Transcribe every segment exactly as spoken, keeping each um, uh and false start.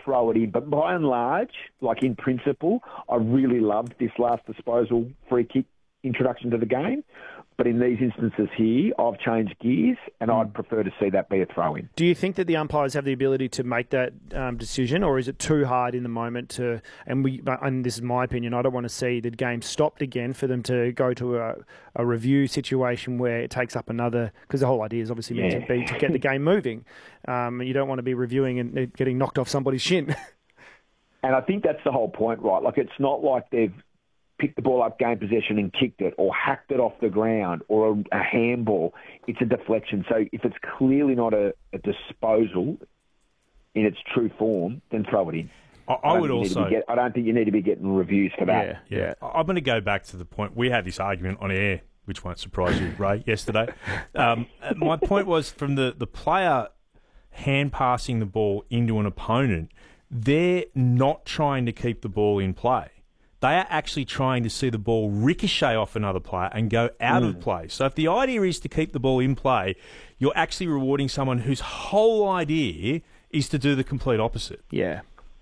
throw it in. But by and large, like in principle, I really loved this last disposal free kick introduction to the game. But in these instances here, I've changed gears, and mm. I'd prefer to see that be a throw-in. Do you think that the umpires have the ability to make that um, decision, or is it too hard in the moment to? And we, and this is my opinion. I don't want to see the game stopped again for them to go to a, a review situation where it takes up another. Because the whole idea is obviously meant yeah. to be to get the game moving. Um, you don't want to be reviewing and getting knocked off somebody's shin. And I think that's the whole point, right? Like, it's not like they've picked the ball up, gained possession and kicked it, or hacked it off the ground, or a, a handball. It's a deflection. So if it's clearly not a, a disposal in its true form, then throw it in. I, I, I would also... Get, I don't think you need to be getting reviews for that. Yeah, yeah. I'm going to go back to the point. We had this argument on air, which won't surprise you, Ray, yesterday. Um, my point was, from the, the player hand-passing the ball into an opponent, they're not trying to keep the ball in play. They are actually trying to see the ball ricochet off another player and go out mm. of play. So if the idea is to keep the ball in play, you're actually rewarding someone whose whole idea is to do the complete opposite. Yeah.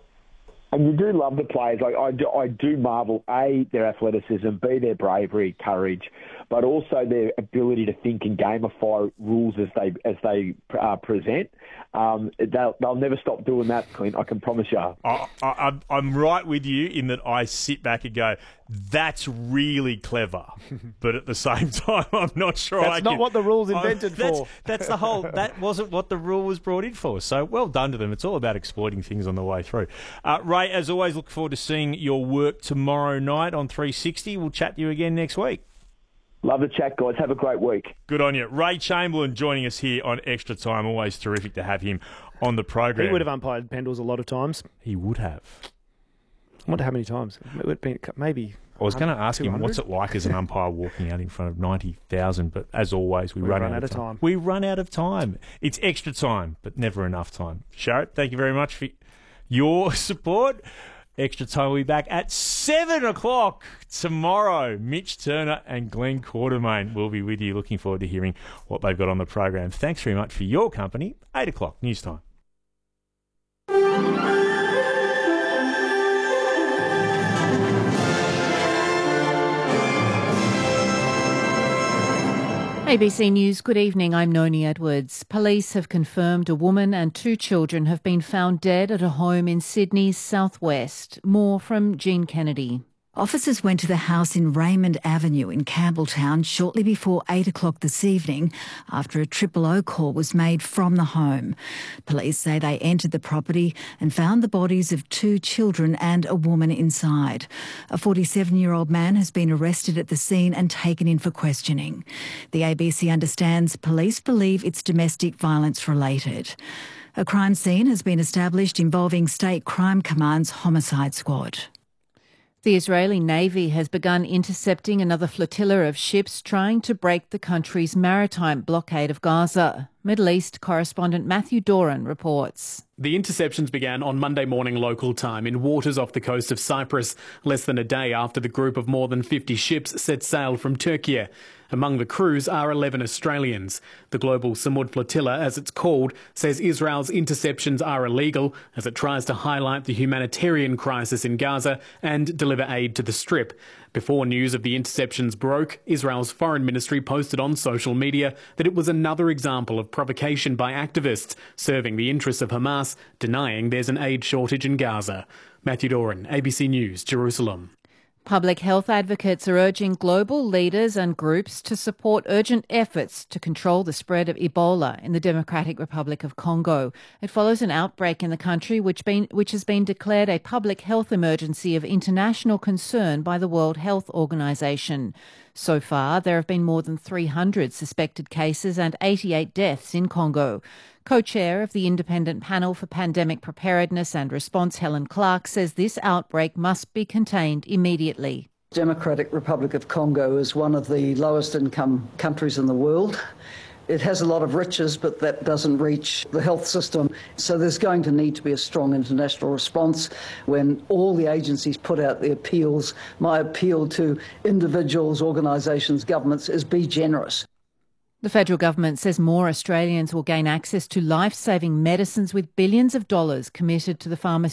And you do love the players. Like, I, do, I do marvel, A, their athleticism, B, their bravery, courage, but also their ability to think and gamify rules as they as they uh, present. Um, they'll, they'll never stop doing that, Clint, I can promise you. I, I, I'm right with you in that I sit back and go, that's really clever. But at the same time, I'm not sure that's I That's not can, what the rule's invented that's, for. That's the whole, that wasn't what the rule was brought in for. So well done to them. It's all about exploiting things on the way through. Uh, Ray, as always, look forward to seeing your work tomorrow night on three sixty. We'll chat to you again next week. Love the chat, guys. Have a great week. Good on you. Ray Chamberlain joining us here on Extra Time. Always terrific to have him on the program. He would have umpired Pendles a lot of times. He would have. I wonder how many times. It would have been maybe. I was going to ask him, what's it like as an umpire walking out in front of ninety thousand? But as always, we, we run, run out, out of time. time. We run out of time. It's extra time, but never enough time. Sharrett, thank you very much for your support. Extra Time will be back at seven o'clock tomorrow. Mitch Turner and Glenn Quartermain will be with you. Looking forward to hearing what they've got on the program. Thanks very much for your company. eight o'clock, news time. A B C News, good evening. I'm Noni Edwards. Police have confirmed a woman and two children have been found dead at a home in Sydney's southwest. More from Jean Kennedy. Officers went to the house in Raymond Avenue in Campbelltown shortly before eight o'clock this evening after a triple O call was made from the home. Police say they entered the property and found the bodies of two children and a woman inside. A forty-seven-year-old man has been arrested at the scene and taken in for questioning. The A B C understands police believe it's domestic violence related. A crime scene has been established involving State Crime Command's homicide squad. The Israeli Navy has begun intercepting another flotilla of ships trying to break the country's maritime blockade of Gaza. Middle East correspondent Matthew Doran reports. The interceptions began on Monday morning local time in waters off the coast of Cyprus, less than a day after the group of more than fifty ships set sail from Turkey. Among the crews are eleven Australians. The Global Samud Flotilla, as it's called, says Israel's interceptions are illegal as it tries to highlight the humanitarian crisis in Gaza and deliver aid to the Strip. Before news of the interceptions broke, Israel's foreign ministry posted on social media that it was another example of provocation by activists serving the interests of Hamas, denying there's an aid shortage in Gaza. Matthew Doran, A B C News, Jerusalem. Public health advocates are urging global leaders and groups to support urgent efforts to control the spread of Ebola in the Democratic Republic of Congo. It follows an outbreak in the country which, been, which has been declared a public health emergency of international concern by the World Health Organization. So far, there have been more than three hundred suspected cases and eighty-eight deaths in Congo. Co-chair of the Independent Panel for Pandemic Preparedness and Response, Helen Clark, says this outbreak must be contained immediately. Democratic Republic of Congo is one of the lowest income countries in the world. It has a lot of riches, but that doesn't reach the health system. So there's going to need to be a strong international response when all the agencies put out their appeals. My appeal to individuals, organisations, governments is be generous. The federal government says more Australians will gain access to life-saving medicines with billions of dollars committed to the pharmaceutical